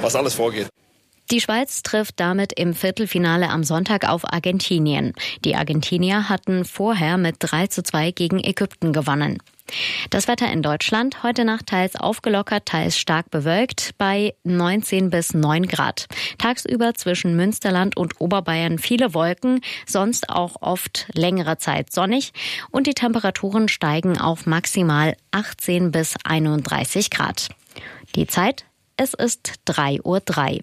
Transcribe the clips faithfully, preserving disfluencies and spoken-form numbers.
was alles vorgeht. Die Schweiz trifft damit im Viertelfinale am Sonntag auf Argentinien. Die Argentinier hatten vorher mit drei zu zwei gegen Ägypten gewonnen. Das Wetter in Deutschland heute Nacht teils aufgelockert, teils stark bewölkt bei neunzehn bis neun Grad. Tagsüber zwischen Münsterland und Oberbayern viele Wolken, sonst auch oft längere Zeit sonnig und die Temperaturen steigen auf maximal achtzehn bis einunddreißig Grad. Die Zeit, es ist drei Uhr drei.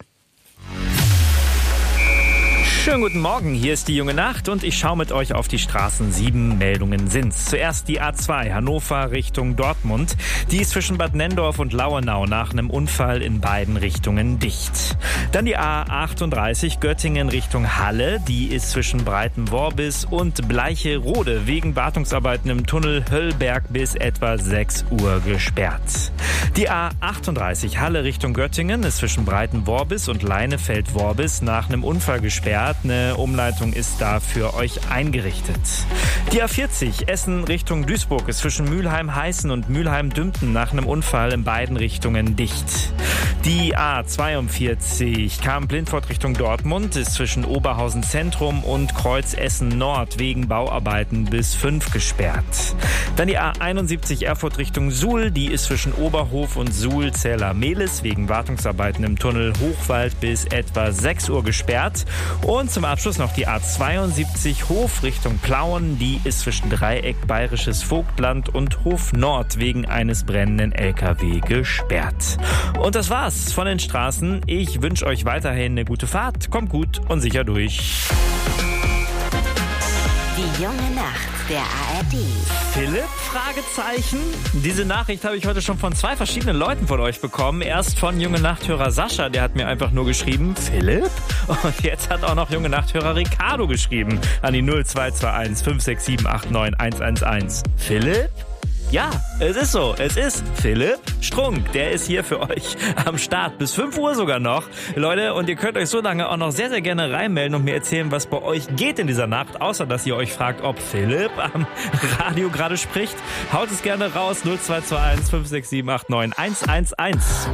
Schönen guten Morgen, hier ist die junge Nacht und ich schaue mit euch auf die Straßen. Sieben Meldungen sind's. Zuerst die A zwei, Hannover Richtung Dortmund. Die ist zwischen Bad Nenndorf und Lauenau nach einem Unfall in beiden Richtungen dicht. Dann die A achtunddreißig, Göttingen Richtung Halle. Die ist zwischen Breitenworbis und Bleicherode wegen Wartungsarbeiten im Tunnel Höllberg bis etwa sechs Uhr gesperrt. Die A achtunddreißig, Halle Richtung Göttingen ist zwischen Breitenworbis und Leinefeld-Worbis nach einem Unfall gesperrt. Eine Umleitung ist da für euch eingerichtet. Die A vierzig, Essen Richtung Duisburg ist zwischen Mülheim-Heißen und Mülheim-Dümpten nach einem Unfall in beiden Richtungen dicht. Die A zweiundvierzig, Kamp-Lindfort Richtung Dortmund ist zwischen Oberhausen Zentrum und Kreuz Essen Nord wegen Bauarbeiten bis fünf gesperrt. Dann die A einundsiebzig, Erfurt Richtung Suhl, die ist zwischen Oberhof und Suhl-Zähler-Mehlis wegen Wartungsarbeiten im Tunnel Hochwald bis etwa sechs Uhr gesperrt. Und zum Abschluss noch die A zweiundsiebzig, Hof Richtung Plauen, die ist zwischen Dreieck Bayerisches Vogtland und Hof Nord wegen eines brennenden L K W gesperrt. Und das war's von den Straßen. Ich wünsche euch weiterhin eine gute Fahrt. Kommt gut und sicher durch. Die junge Nacht der A R D. Philipp? Fragezeichen. Diese Nachricht habe ich heute schon von zwei verschiedenen Leuten von euch bekommen. Erst von junge Nachthörer Sascha, der hat mir einfach nur geschrieben, Philipp? Und jetzt hat auch noch junge Nachthörer Ricardo geschrieben an die null zwei zwei eins fünf sechs sieben acht neun eins eins eins. Philipp? Ja, es ist so. Es ist Philipp Strunk. Der ist hier für euch am Start. Bis fünf Uhr sogar noch. Leute, und ihr könnt euch so lange auch noch sehr, sehr gerne reinmelden und mir erzählen, was bei euch geht in dieser Nacht. Außer, dass ihr euch fragt, ob Philipp am Radio gerade spricht. Haut es gerne raus. null zwei zwei eins fünf sechs sieben acht neun eins eins eins.